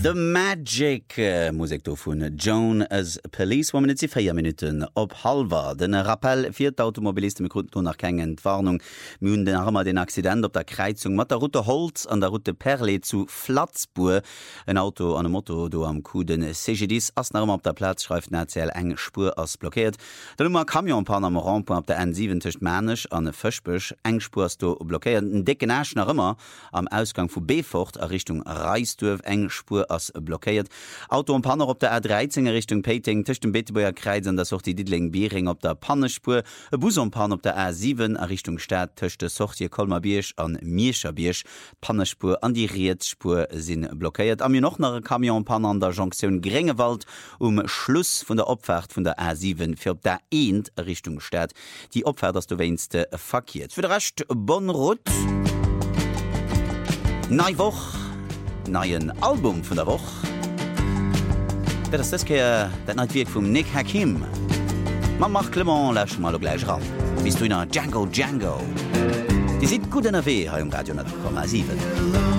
The Magic Musik do vun Joan as Police wo net 4 Minuten op halber. Den Rappel fir d'Automobilisten mit Grund nach kengen Warnung mün den Armer den Accident op der Kreizung mat der Route Holz an der Route Perle zu Flatzbur. Ein Auto an dem Motto do am Kuden CGDs ass nach op der Platz schreift NCL eng Spur ass blockiert. Der Nummer Kamionpan am Rampo op der N7 tcht Mänech an Fëchbech eng Spurs do blockiert. Den dicken Asch nach immer am Ausgang vu Befort a Richtung Reisdurf eng Spur ass blockiert. Auto und Panner op der A13 Richtung Peting tcht dem Betebuer Kreisen der Socht die Diedling Biering op der Pannespur, e Busonpan op der A7 a Richtung Stadt tchte Socht Kolmerbiersch an Mierscherbiersch, Pannespur an die Rietspur sinn blockiert. Am mir noch nach Kamionpanner an der Jonction Grengewald Schluss vun der Opfahrt vun der A7 fir op der Eend Richtung Stadt. Die Opfahrt dass du weinste verkiert. Für de recht bon Rot. Neiwoch. Neuen Album von der Woche. Das ist das Neidwerk von Nick Hakim. Man macht Clement, lass mal gleich ran. Bist du in einer Django? Die sieht gut in der Weh, hier im Radio 9,7.